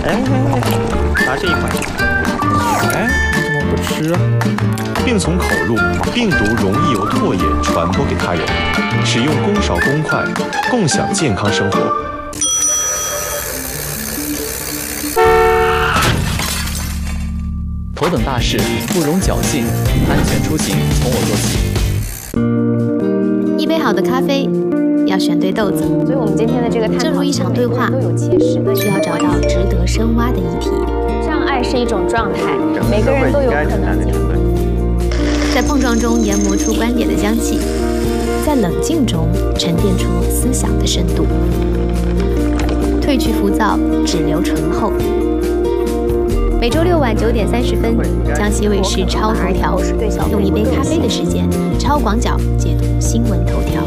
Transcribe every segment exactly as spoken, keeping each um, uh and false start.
哎，拿这一块。哎，你怎么不吃啊？ 并从口入，病毒容易由唾液传播给他人。使用公勺公筷，共享健康生活。 头等大事不容侥幸，安全出行从我做起。 一杯好的咖啡，要选对豆子。 所以我们今天的这个探讨， 正如一场对话， 都有切实的， 需要找到值得深挖的议题。 障碍是一种状态，每个人都有可能经历。 在碰撞中研磨出观点的香气，在冷静中沉淀出思想的深度。褪去浮躁，只留醇厚。每周六晚九点三十分，江西卫视超头条，用一杯咖啡的时间，超广角解读新闻头条。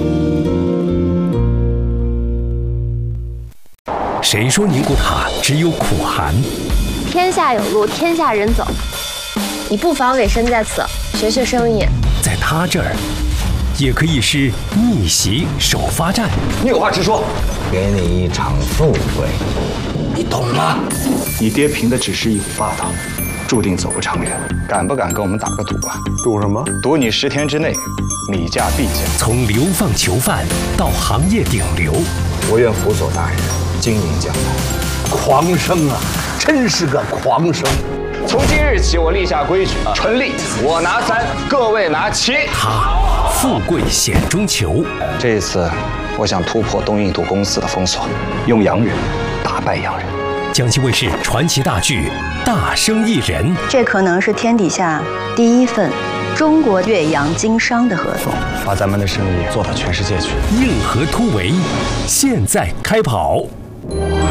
谁说宁古塔只有苦寒？ 天下有路，天下人走。你不妨委身在此，学学生意。 在他这儿，也可以是逆袭首发战。 你有话直说，给你一场富贵，你懂吗？ 你爹凭的只是一股霸道，注定走不长远。敢不敢跟我们打个赌啊？ 赌什么？ 赌你十天之内米价必降。 从流放囚犯到行业顶流， 我愿辅佐大人经营江南。 狂生啊，真是个狂生！ 从今日起，我立下规矩，纯利我拿三，各位拿七。 他富贵险中求。 这一次，我想突破东印度公司的封锁，用洋人打败洋人。 江西卫视传奇大剧《大生意人》， 这可能是天底下第一份中国岳阳经商的合同， 把咱们的生意做到全世界去。 硬核突围，现在开跑。